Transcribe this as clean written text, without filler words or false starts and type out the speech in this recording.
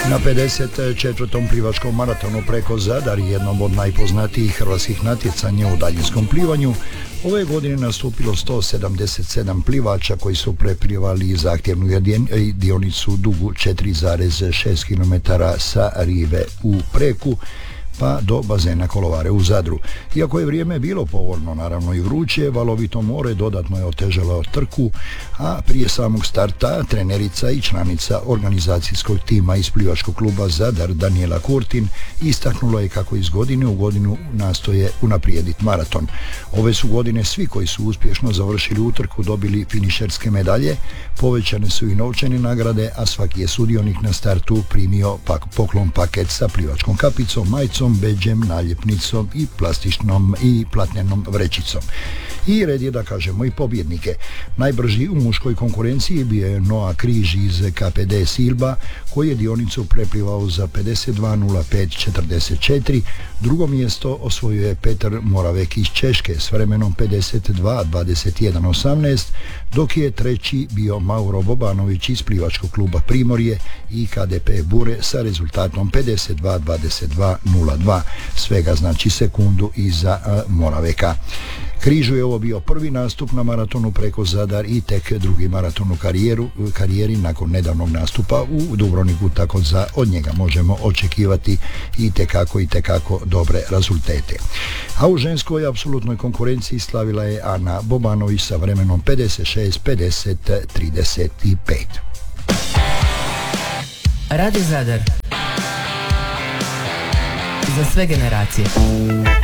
Na 54. plivačkom maratonu preko Zadar, jednom od najpoznatijih hrvatskih natjecanja u daljinskom plivanju, ove godine nastupilo 177 plivača koji su preplivali zahtjevnu dionicu dugu 4,6 km sa rive u Preku pa do bazena Kolovare u Zadru. Iako je vrijeme bilo povoljno, naravno i vruće, valovito more dodatno je otežalo trku, a prije samog starta trenerica i članica organizacijskog tima iz plivačkog kluba Zadar Danijela Kurtin istaknula je kako iz godine u godinu nastoje unaprijediti maraton. Ove su godine svi koji su uspješno završili utrku dobili finišerske medalje, povećane su i novčane nagrade, a svaki je sudionik na startu primio poklon paket sa plivačkom kapicom, majicom, bedžem, naljepnicom i plastičnom i platnenom vrećicom. I red je da kažemo i pobjednike. Najbrži u muškoj konkurenciji bio je Noa Križ iz KPD Silba, koji je dionicu preplivao za 52.05.44. Drugo mjesto osvojio je Petar Moravek iz Češke s vremenom 52.21.18, dok je treći bio Mauro Bobanović iz plivačkog kluba Primorje i KDP Bure sa rezultatom 52.22.02, svega znači sekundu iza Moraveka. Križu je ovo bio prvi nastup na maratonu preko Zadar i tek drugi maraton u karijeri nakon nedavnog nastupa u Dubrovniku, tako da od njega možemo očekivati i tekako dobre rezultate. A u ženskoj apsolutnoj konkurenciji slavila je Ana Bobanović sa vremenom 56.50.35. Radio Zadar. Za sve generacije.